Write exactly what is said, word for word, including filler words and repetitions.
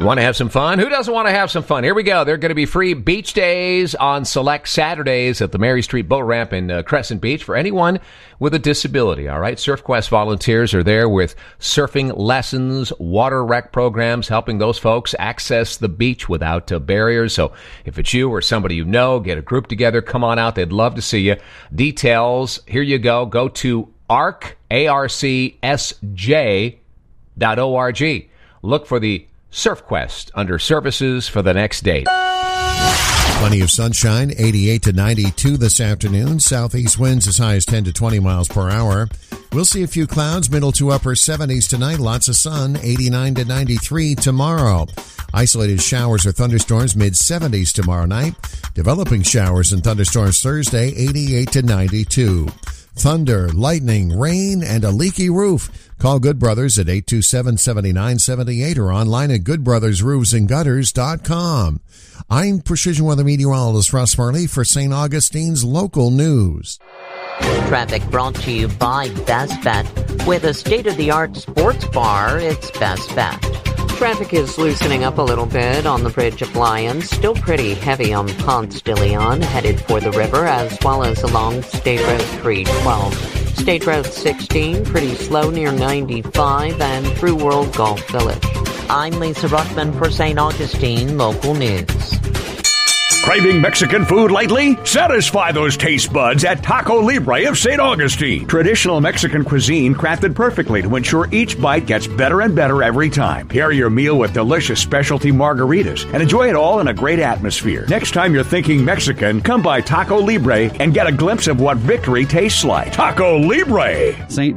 want to have some fun? Who doesn't want to have some fun? Here we go. There are going to be free beach days on select Saturdays at the Mary Street Boat Ramp in uh, Crescent Beach for anyone with a disability, all right? SurfQuest volunteers are there with surfing lessons, water rec programs, helping those folks access the beach without uh, barriers. So if it's you or somebody you know, get a group together, come on out. They'd love to see you. Details, here you go. Go to arc, A R C S J dot O R G. Look for the SurfQuest under services for the next date. Plenty of sunshine, eighty-eight to ninety-two this afternoon. Southeast winds as high as ten to twenty miles per hour. We'll see a few clouds, middle to upper seventies tonight. Lots of sun, eighty-nine to ninety-three tomorrow. Isolated showers or thunderstorms, mid seventies tomorrow night. Developing showers and thunderstorms Thursday, eighty-eight to ninety-two. Thunder, lightning, rain, and a leaky roof. Call Good Brothers at eight two seven, seven nine seven eight or online at good brothers roofs and gutters dot com. I'm Precision Weather Meteorologist Russ Marley for Saint Augustine's local news. Traffic brought to you by Best Bet. With a state-of-the-art sports bar, it's Best Bet. Traffic is loosening up a little bit on the Bridge of Lions. Still pretty heavy on Ponce de Leon, headed for the river, as well as along State Road three twelve. State Road sixteen, pretty slow near ninety-five and through World Golf Village. I'm Lisa Ruckman for Saint Augustine Local News. Craving Mexican food lately? Satisfy those taste buds at Taco Libre of Saint Augustine. Traditional Mexican cuisine crafted perfectly to ensure each bite gets better and better every time. Pair your meal with delicious specialty margaritas and enjoy it all in a great atmosphere. Next time you're thinking Mexican, come by Taco Libre and get a glimpse of what victory tastes like. Taco Libre! Saint